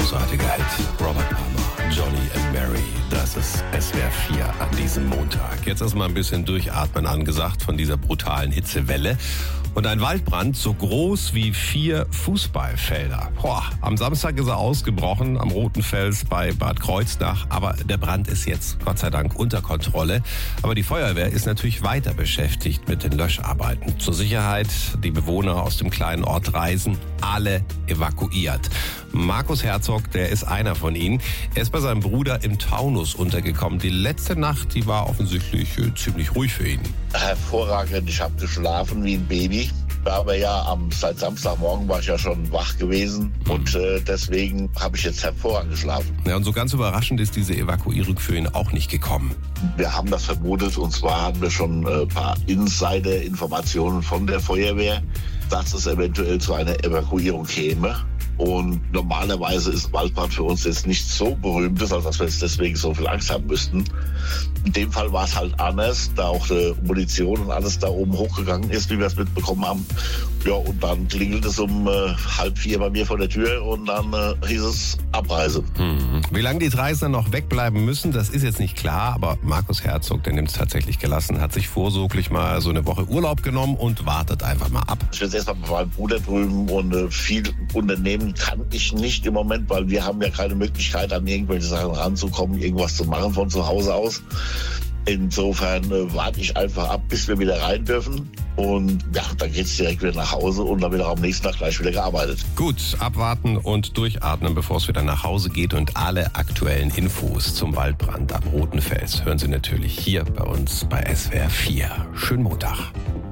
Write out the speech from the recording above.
großartiger Hit. Robert Palmer, Johnny and Mary. Das ist SWR 4 an diesem Montag. Jetzt erstmal ein bisschen durchatmen angesagt von dieser brutalen Hitzewelle. Und ein Waldbrand so groß wie 4 Fußballfelder. Am Samstag ist er ausgebrochen am Roten Fels bei Bad Kreuznach. Aber der Brand ist jetzt Gott sei Dank unter Kontrolle. Aber die Feuerwehr ist natürlich weiter beschäftigt mit den Löscharbeiten. Zur Sicherheit, die Bewohner aus dem kleinen Ort Reisen, alle evakuiert. Markus Herzog, der ist einer von ihnen. Er ist bei seinem Bruder im Taunus untergekommen. Die letzte Nacht, die war offensichtlich ziemlich ruhig für ihn. Hervorragend, ich habe geschlafen wie ein Baby. Aber ja, seit Samstagmorgen war ich ja schon wach gewesen und deswegen habe ich jetzt hervorragend geschlafen. Ja, und so ganz überraschend ist diese Evakuierung für ihn auch nicht gekommen. Wir haben das vermutet und zwar hatten wir schon ein paar Insider-Informationen von der Feuerwehr, dass es eventuell zu einer Evakuierung käme. Und normalerweise ist Waldbrand für uns jetzt nicht so berühmt, als dass wir jetzt deswegen so viel Angst haben müssten. In dem Fall war es halt anders, da auch die Munition und alles da oben hochgegangen ist, wie wir es mitbekommen haben. Ja, und dann klingelt es um 3:30 bei mir vor der Tür und dann hieß es Abreise. Wie lange die Reisender noch wegbleiben müssen, das ist jetzt nicht klar, aber Markus Herzog, der nimmt es tatsächlich gelassen, hat sich vorsorglich mal so eine Woche Urlaub genommen und wartet einfach mal ab. Ich bin jetzt erstmal bei meinem Bruder drüben und viel Unternehmen kann ich nicht im Moment, weil wir haben ja keine Möglichkeit, an irgendwelche Sachen ranzukommen, irgendwas zu machen von zu Hause aus. Insofern warte ich einfach ab, bis wir wieder rein dürfen. Und ja, dann geht's direkt wieder nach Hause und dann wird auch am nächsten Tag gleich wieder gearbeitet. Gut, abwarten und durchatmen, bevor es wieder nach Hause geht. Und alle aktuellen Infos zum Waldbrand am Roten Fels hören Sie natürlich hier bei uns bei SWR 4. Schönen Montag.